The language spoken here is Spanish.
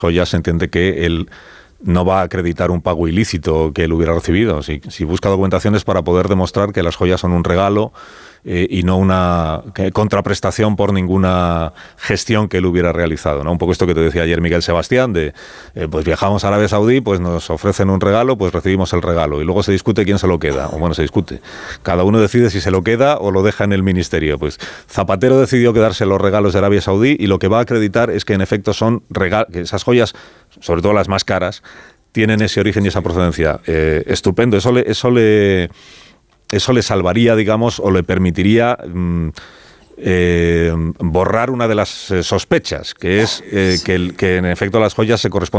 joyas, se entiende que él no va a acreditar un pago ilícito que él hubiera recibido. Si busca documentaciones para poder demostrar que las joyas son un regalo y no una contraprestación por ninguna gestión que él hubiera realizado, ¿no? Un poco esto que te decía ayer Miguel Sebastián, de pues viajamos a Arabia Saudí, pues nos ofrecen un regalo, pues recibimos el regalo y luego se discute quién se lo queda, o bueno, se discute. Cada uno decide si se lo queda o lo deja en el ministerio. Pues Zapatero decidió quedarse los regalos de Arabia Saudí y lo que va a acreditar es que en efecto son que esas joyas, sobre todo las más caras, tienen ese origen y esa procedencia. Estupendo, eso le salvaría, digamos, o le permitiría borrar una de las sospechas, que es que en efecto las joyas se corresponden